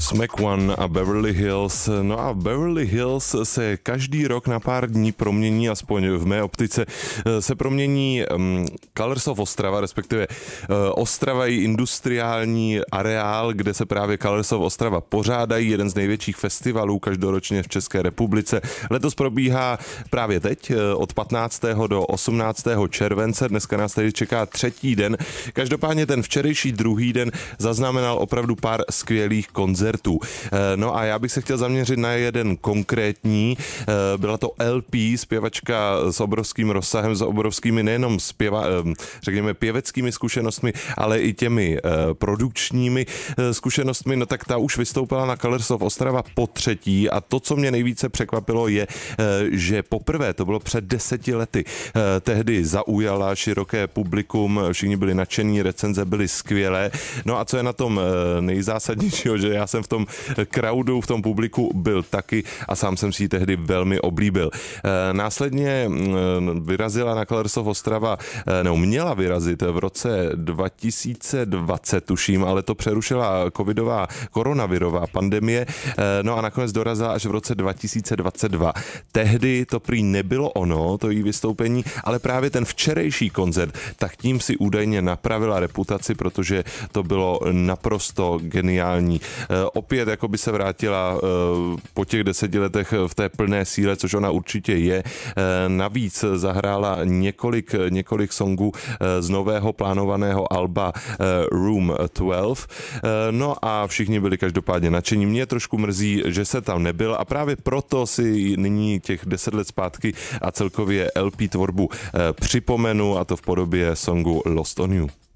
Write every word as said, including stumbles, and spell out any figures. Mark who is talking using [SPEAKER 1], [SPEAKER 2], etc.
[SPEAKER 1] Smack One a Beverly Hills. No a Beverly Hills se každý rok na pár dní promění, aspoň v mé optice, se promění um, Colors of Ostrava, respektive uh, Ostrava je industriální areál, kde se právě Colors of Ostrava pořádají, jeden z největších festivalů každoročně v České republice. Letos probíhá právě teď od patnáctého do osmnáctého července. Dneska nás tady čeká třetí den. Každopádně ten včerejší druhý den zaznamenal opravdu pár skvělých koncertů. No a já bych se chtěl zaměřit na jeden konkrétní. Byla to L P, zpěvačka s obrovským rozsahem, s obrovskými nejenom zpěva, řekněme pěveckými zkušenostmi, ale i těmi produkčními zkušenostmi. No tak ta už vystoupila na Colors of Ostrava po třetí a to, co mě nejvíce překvapilo, je, že poprvé, to bylo před deseti lety, tehdy zaujala široké publikum, všichni byli nadšení, recenze byly skvělé. No a co je na tom nejzásadnějšího, že já jsem v tom crowdu, v tom publiku byl taky a sám jsem si ji tehdy velmi oblíbil. Následně vyrazila na Colors of Ostrava, nebo měla vyrazit v roce dva tisíce dvacet, tuším, ale to přerušila covidová, koronavirová pandemie, no a nakonec dorazila až v roce dva tisíce dvacet dva. Tehdy to prý nebylo ono, to její vystoupení, ale právě ten včerejší koncert, tak tím si údajně napravila reputaci, protože to bylo naprosto geniální. Opět jako by se vrátila po těch deseti letech v té plné síle, což ona určitě je. Navíc zahrála několik, několik songů z nového plánovaného alba Room dvanáct. No a všichni byli každopádně nadšení. Mě trošku mrzí, že se tam nebyl a právě proto si nyní těch deset let zpátky a celkově L P tvorbu připomenu, a to v podobě songu Lost on You.